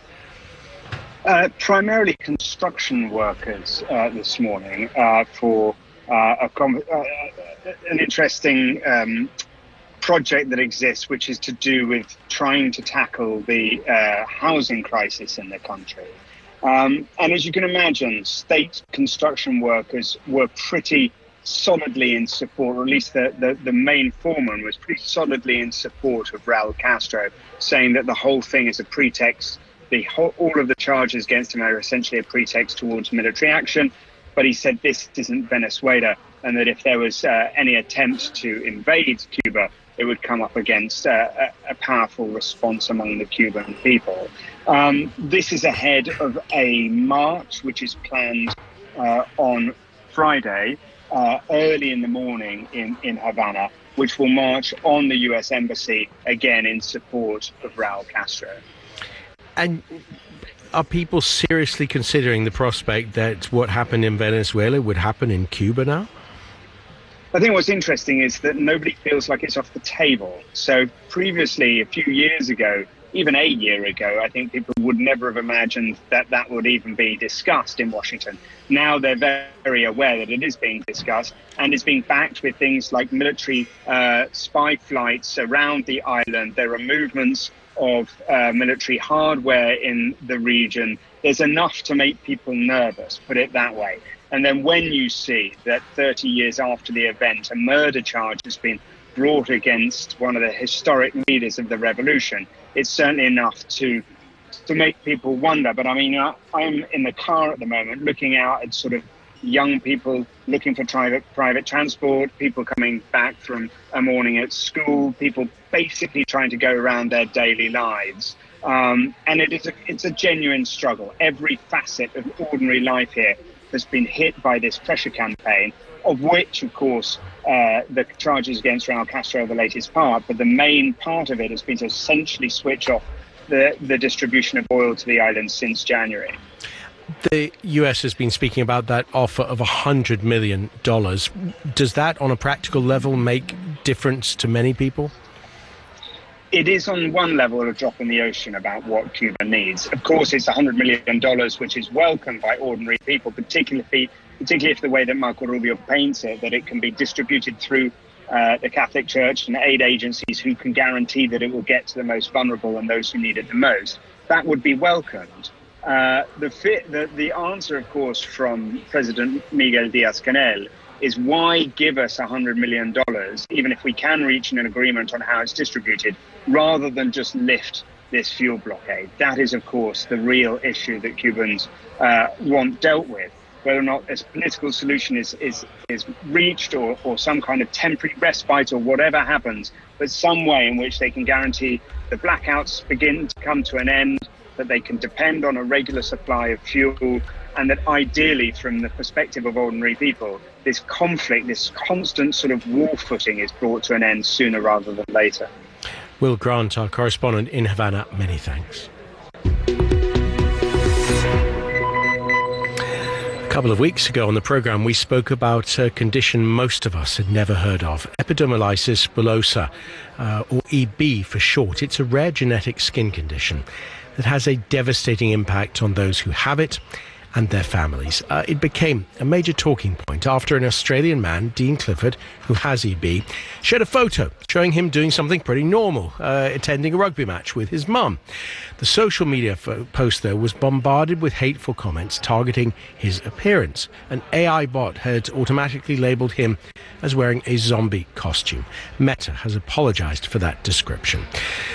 Uh, primarily construction workers uh, this morning uh, for uh, a com- uh, an interesting um, project that exists, which is to do with trying to tackle the uh, housing crisis in the country. Um, and as you can imagine, state construction workers were pretty solidly in support, or at least the, the, the main foreman was pretty solidly in support of Raul Castro, saying that the whole thing is a pretext. The whole, all of the charges against him are essentially a pretext towards military action. But he said this isn't Venezuela, and that if there was uh, any attempt to invade Cuba, it would come up against uh, a, a powerful response among the Cuban people. Um, this is ahead of a march which is planned uh, on Friday, uh, early in the morning in, in Havana, which will march on the U S embassy, again in support of Raul Castro. And are people seriously considering the prospect that what happened in Venezuela would happen in Cuba now? I think what's interesting is that nobody feels like it's off the table. So previously, a few years ago, even a year ago, I think people would never have imagined that that would even be discussed in Washington. Now they're very aware that it is being discussed, and it's being backed with things like military uh, spy flights around the island. There are movements of uh, military hardware in the region. There's enough to make people nervous, put it that way. And then when you see that thirty years after the event, a murder charge has been brought against one of the historic leaders of the revolution, it's certainly enough to to make people wonder. But I mean, I, I'm in the car at the moment looking out at sort of young people looking for private private transport, people coming back from a morning at school, people basically trying to go around their daily lives. Um, and it is a, it's a genuine struggle. Every facet of ordinary life here has been hit by this pressure campaign, of which, of course, uh, the charges against Raul Castro are the latest part. But the main part of it has been to essentially switch off the, the distribution of oil to the island since January. The U S has been speaking about that offer of one hundred million dollars. Does that, on a practical level, make difference to many people? It is on one level a drop in the ocean about what Cuba needs. Of course, it's one hundred million dollars, which is welcomed by ordinary people, particularly, particularly if the way that Marco Rubio paints it, that it can be distributed through uh, the Catholic Church and aid agencies who can guarantee that it will get to the most vulnerable and those who need it the most. That would be welcomed. Uh, the, fit, the, the answer, of course, from President Miguel Diaz-Canel is why give us one hundred million dollars, even if we can reach an agreement on how it's distributed, rather than just lift this fuel blockade. That is, of course, the real issue that Cubans uh, want dealt with. Whether or not a political solution is, is, is reached or, or some kind of temporary respite or whatever happens, but some way in which they can guarantee the blackouts begin to come to an end, that they can depend on a regular supply of fuel, and that ideally, from the perspective of ordinary people, this conflict, this constant sort of war footing is brought to an end sooner rather than later. Will Grant, our correspondent in Havana, many thanks. A couple of weeks ago on the programme, we spoke about a condition most of us had never heard of, epidermolysis bullosa, uh, or E B for short. It's a rare genetic skin condition that has a devastating impact on those who have it and their families. Uh, it became a major talking point after an Australian man, Dean Clifford, who has E B, shared a photo showing him doing something pretty normal, uh, attending a rugby match with his mum. The social media fo- post, though, was bombarded with hateful comments targeting his appearance. An A I bot had automatically labelled him as wearing a zombie costume. Meta has apologised for that description.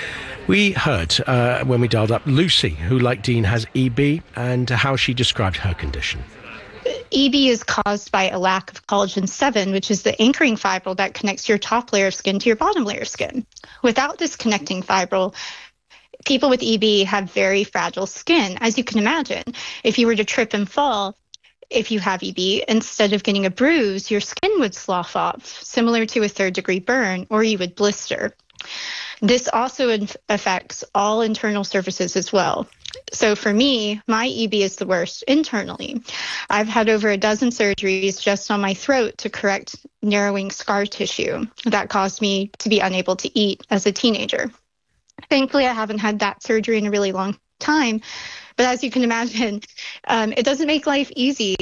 We heard, uh, when we dialed up, Lucy, who, like Dean, has E B, and how she described her condition. E B is caused by a lack of collagen seven, which is the anchoring fibril that connects your top layer of skin to your bottom layer of skin. Without this connecting fibril, people with E B have very fragile skin. As you can imagine, if you were to trip and fall, if you have E B, instead of getting a bruise, your skin would slough off, similar to a third-degree burn, or you would blister. This also inf- affects all internal surfaces as well. So for me, my E B is the worst internally. I've had over a dozen surgeries just on my throat to correct narrowing scar tissue that caused me to be unable to eat as a teenager. Thankfully, I haven't had that surgery in a really long time. But as you can imagine, um, it doesn't make life easy.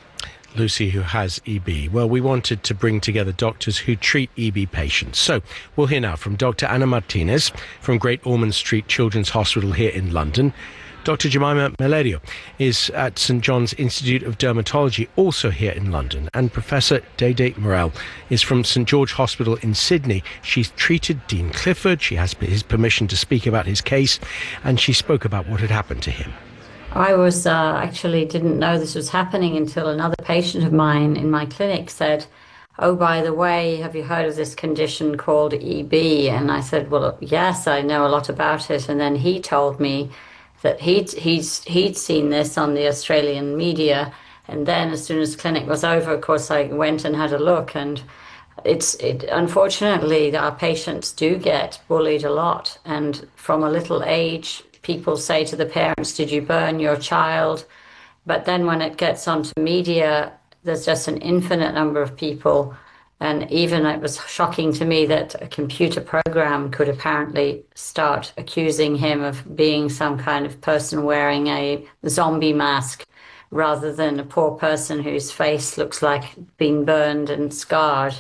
Lucy, who has E B. Well, we wanted to bring together doctors who treat E B patients. So we'll hear now from Doctor Ana Martinez from Great Ormond Street Children's Hospital here in London. Doctor Jemima Mellerio is at St John's Institute of Dermatology, also here in London. And Professor Dede Morel is from St George Hospital in Sydney. She's treated Dean Clifford. She has his permission to speak about his case, and she spoke about what had happened to him. I was uh, actually didn't know this was happening until another patient of mine in my clinic said, "Oh, by the way, have you heard of this condition called E B?" And I said, "Well, yes, I know a lot about it." And then he told me that he'd, he's, he'd seen this on the Australian media. And then as soon as clinic was over, of course, I went and had a look. And it's it, unfortunately, our patients do get bullied a lot. And from a little age, people say to the parents, "Did you burn your child?" But then when it gets onto media, there's just an infinite number of people. And even it was shocking to me that a computer program could apparently start accusing him of being some kind of person wearing a zombie mask rather than a poor person whose face looks like being burned and scarred.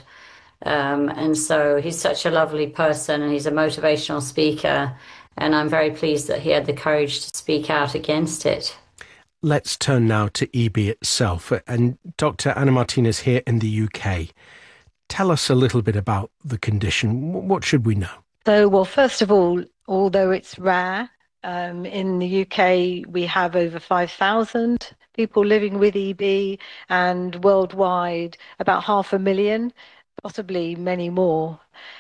Um, and so he's such a lovely person, and he's a motivational speaker. And I'm very pleased that he had the courage to speak out against it. Let's turn now to E B itself. And Doctor Ana Martinez here in the U K. Tell us a little bit about the condition. What should we know? So, well, first of all, although it's rare, um, in the U K we have over five thousand people living with E B, and worldwide about half a million, possibly many more.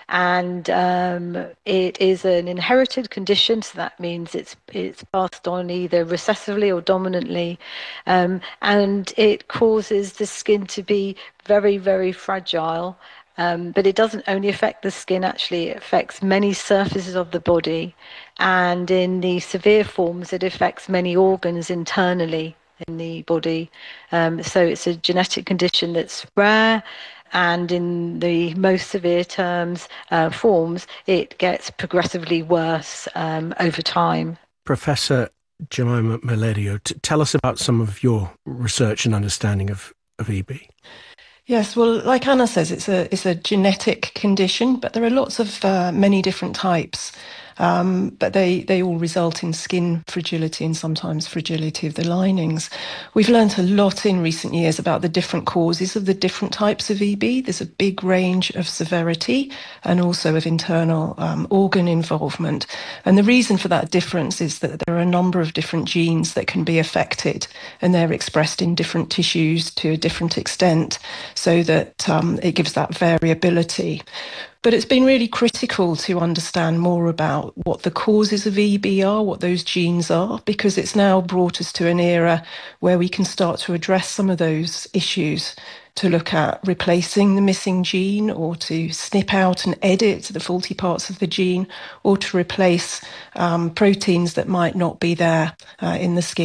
And um, it is an inherited condition, so that means it's it's passed on either recessively or dominantly, um, and it causes the skin to be very, very fragile. Um, but it doesn't only affect the skin, actually, it affects many surfaces of the body, and in the severe forms, it affects many organs internally in the body. Um, so it's a genetic condition that's rare. And in the most severe terms, uh, forms, it gets progressively worse um, over time. Professor Jemima Mellerio, t- tell us about some of your research and understanding of, of E B. Yes, well, like Anna says, it's a it's a genetic condition, but there are lots of uh, many different types. Um, but they, they all result in skin fragility and sometimes fragility of the linings. We've learned a lot in recent years about the different causes of the different types of E B. There's a big range of severity and also of internal um, organ involvement. And the reason for that difference is that there are a number of different genes that can be affected, and they're expressed in different tissues to a different extent, so that um, it gives that variability. But it's been really critical to understand more about what the causes of E B are, what those genes are, because it's now brought us to an era where we can start to address some of those issues, to look at replacing the missing gene, or to snip out and edit the faulty parts of the gene, or to replace um, proteins that might not be there uh, in the skin,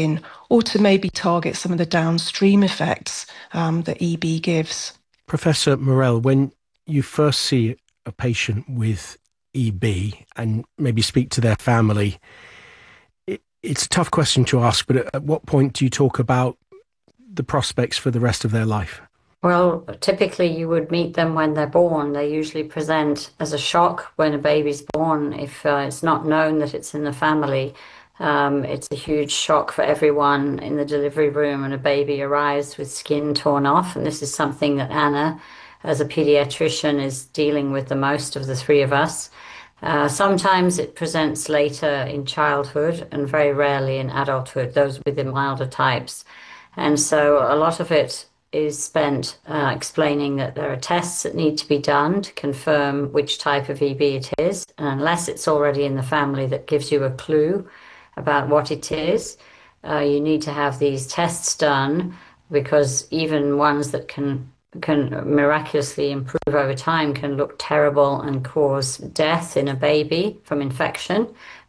or to maybe target some of the downstream effects um, that E B gives. Professor Morell, when you first see a patient with E B and maybe speak to their family, it, it's a tough question to ask, but at, at what point do you talk about the prospects for the rest of their life? Well, typically you would meet them when they're born. They usually present as a shock when a baby's born. If uh, it's not known that it's in the family, um, it's a huge shock for everyone in the delivery room, and a baby arrives with skin torn off. And this is something that Anna, as a pediatrician, is dealing with the most of the three of us. Uh, sometimes it presents later in childhood and very rarely in adulthood, those with the milder types. And so a lot of it is spent uh, explaining that there are tests that need to be done to confirm which type of E B it is. And unless it's already in the family that gives you a clue about what it is, uh, you need to have these tests done, because even ones that can can miraculously improve over time can look terrible and cause death in a baby from infection.